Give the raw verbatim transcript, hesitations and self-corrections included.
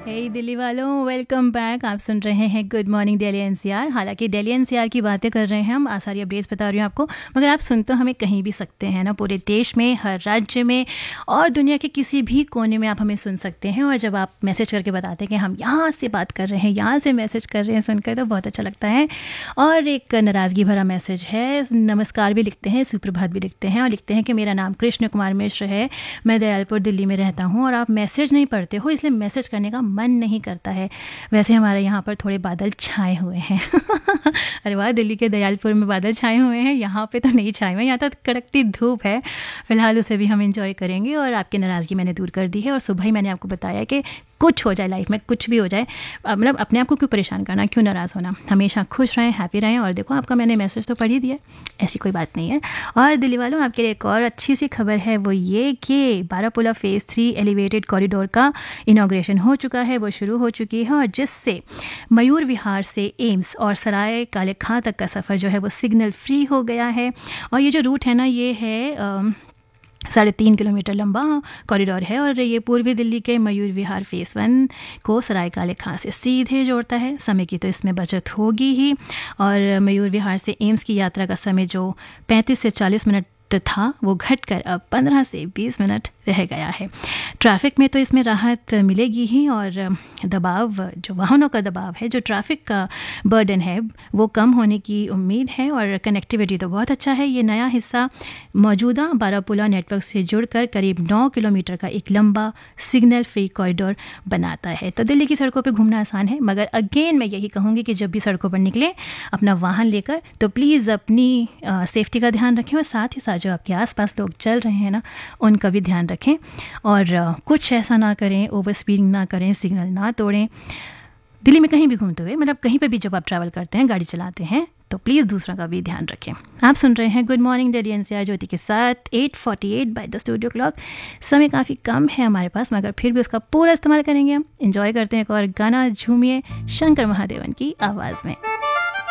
हे दिल्ली वालों, welcome back. आप सुन रहे हैं गुड मॉर्निंग दिल्ली एनसीआर। हालांकि दिल्ली एनसीआर की बातें कर रहे हैं हम, सारी अपडेट्स बता रही हूँ आपको, मगर आप सुन तो हमें कहीं भी सकते हैं ना, पूरे देश में, हर राज्य में और दुनिया के किसी भी कोने में आप हमें सुन सकते हैं। और जब आप मैसेज करके बताते हैं कि हम यहाँ से बात कर रहे हैं, यहाँ से मैसेज कर रहे हैं, सुनकर तो बहुत अच्छा लगता है। और एक नाराज़गी भरा मैसेज है, नमस्कार भी लिखते हैं, सुप्रभात भी लिखते हैं और लिखते हैं कि मेरा नाम कृष्ण कुमार मिश्र है, मैं दयालपुर दिल्ली में रहता हूँ और आप मैसेज नहीं पढ़ते हो, इसलिए मैसेज करने का मन नहीं करता है। वैसे हमारे यहाँ पर थोड़े बादल छाए हुए हैं। अरे वाह, दिल्ली के दयालपुर में बादल छाए हुए हैं, यहाँ पे तो नहीं छाए हुए, यहाँ तो कड़कती धूप है। फिलहाल उसे भी हम एंजॉय करेंगे और आपकी नाराज़गी मैंने दूर कर दी है। और सुबह ही मैंने आपको बताया कि कुछ हो जाए लाइफ में, कुछ भी हो जाए, मतलब अपने आप को क्यों परेशान करना, क्यों नाराज़ होना, हमेशा खुश रहें, हैप्पी रहें। और देखो, आपका मैंने मैसेज तो पढ़ ही दिया, ऐसी कोई बात नहीं है। और दिल्ली वालों, आपके लिए एक और अच्छी सी खबर है, वो ये कि Barapullah phase three elevated corridor का इनॉग्रेशन हो चुका है, वो शुरू हो चुकी है, और जिससे मयूर विहार से एम्स और सराय काले खां तक का सफ़र जो है वो सिग्नल फ्री हो गया है। और ये जो रूट है ना, ये है आ, साढ़े तीन किलोमीटर लंबा कॉरिडोर है और ये पूर्वी दिल्ली के मयूर विहार फेस वन को सराय काले खां से सीधे जोड़ता है। समय की तो इसमें बचत होगी ही, और मयूर विहार से एम्स की यात्रा का समय जो पैंतीस से चालीस मिनट था, वो घटकर अब पंद्रह से बीस मिनट रह गया है। ट्रैफिक में तो इसमें राहत मिलेगी ही, और दबाव, जो वाहनों का दबाव है, जो ट्रैफिक का बर्डन है, वो कम होने की उम्मीद है। और कनेक्टिविटी तो बहुत अच्छा है। ये नया हिस्सा मौजूदा बारापुला नेटवर्क से जुड़कर करीब नौ किलोमीटर का एक लंबा सिग्नल फ्री कॉरिडोर बनाता है। तो दिल्ली की सड़कों पर घूमना आसान है, मगर अगेन मैं यही कहूँगी कि जब भी सड़कों पर निकले अपना वाहन लेकर, तो प्लीज़ अपनी सेफ्टी का ध्यान रखें, और साथ ही साथ जो आपके आसपास लोग चल रहे हैं ना, उनका भी ध्यान रखें। और कुछ ऐसा ना करें, ओवर स्पीडिंग ना करें, सिग्नल ना तोड़ें। दिल्ली में कहीं भी घूमते हुए, मतलब कहीं पे भी जब आप ट्रैवल करते हैं, गाड़ी चलाते हैं, तो प्लीज़ दूसरों का भी ध्यान रखें। आप सुन रहे हैं गुड मॉर्निंग दिल्ली एनसीआर ज्योति के साथ, eight forty eight by the studio clock. समय काफ़ी कम है हमारे पास, मगर फिर भी उसका पूरा इस्तेमाल करेंगे हम। एंजॉय करते हैं एक और गाना, झूमिए शंकर महादेवन की आवाज़ में।